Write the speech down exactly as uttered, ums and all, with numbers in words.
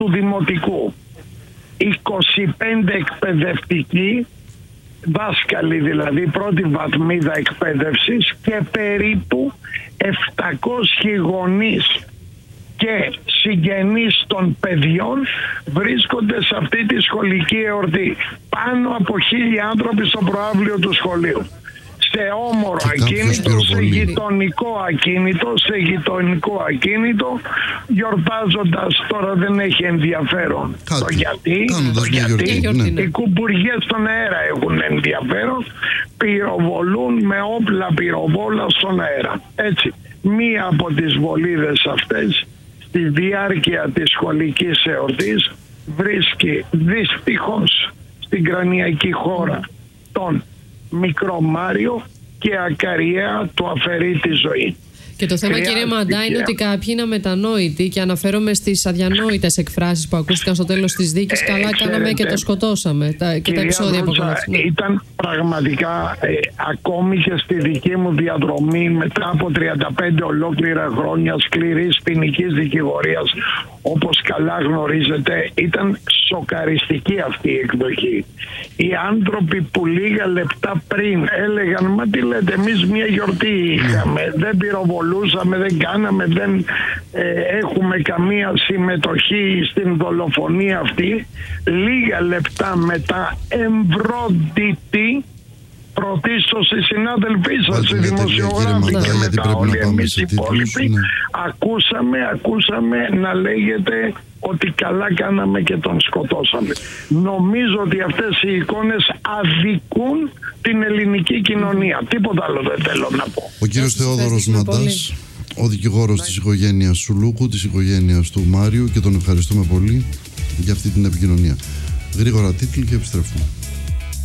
του δημοτικού, είκοσι πέντε εκπαιδευτικοί, δάσκαλοι δηλαδή πρώτη βαθμίδα εκπαίδευσης, και περίπου επτακόσιοι γονείς και συγγενείς των παιδιών βρίσκονται σε αυτή τη σχολική εορτή. Πάνω από χίλιοι άνθρωποι στο προαύλιο του σχολείου. Σε όμορο ακίνητο, σε γειτονικό ακίνητο, σε γειτονικό ακίνητο, γιορτάζοντας, τώρα δεν έχει ενδιαφέρον Κάτι. το γιατί, το γιατί γιορτή, ναι. Οι κουμπουριές στον αέρα έχουν ενδιαφέρον, πυροβολούν με όπλα πυροβόλα στον αέρα. Έτσι, μία από τις βολίδες αυτές στη διάρκεια της σχολικής εορτής βρίσκει δυστυχώς στην κρανιακή χώρα τον μικρό Μάριο και ακαριέα του αφαιρεί τη ζωή. Και το θέμα, Χρειάστηκε... κύριε Μαντά, είναι ότι κάποιοι είναι αμετανόητοι, και αναφέρομαι στις αδιανόητες εκφράσεις που ακούστηκαν στο τέλος της δίκης. Ε, Καλά ξέρετε, κάναμε και το σκοτώσαμε. Τα, και τα επεισόδια που ακολουθούν. Ήταν πραγματικά, ε, ακόμη και στη δική μου διαδρομή, μετά από τριάντα πέντε ολόκληρα χρόνια σκληρής ποινικής δικηγορίας, όπως καλά γνωρίζετε, ήταν σοκαριστική αυτή η εκδοχή. Οι άνθρωποι που λίγα λεπτά πριν έλεγαν, μα τι λέτε, εμείς μια γιορτή είχαμε, δεν πυροβολούσαμε, δεν κάναμε, δεν ε, έχουμε καμία συμμετοχή στην δολοφονία αυτή, λίγα λεπτά μετά εμβρόντιτοι, πρωτίστως οι συνάδελφοί σας, οι δημοσιογράφοι, και μετά όλοι εμείς οι υπόλοιποι, ναι. ακούσαμε, ακούσαμε να λέγεται ότι καλά κάναμε και τον σκοτώσαμε. Νομίζω ότι αυτές οι εικόνες αδικούν την ελληνική κοινωνία. Τίποτα άλλο δεν θέλω να πω. Ο κύριος Θεόδωρος Μαντάς, ο δικηγόρος της οικογένειας Σουλούκου, της οικογένειας του Μάριου, και τον ευχαριστούμε πολύ για αυτή την επικοινωνία. Γρήγορα τίτλοι και επιστρέφουμε.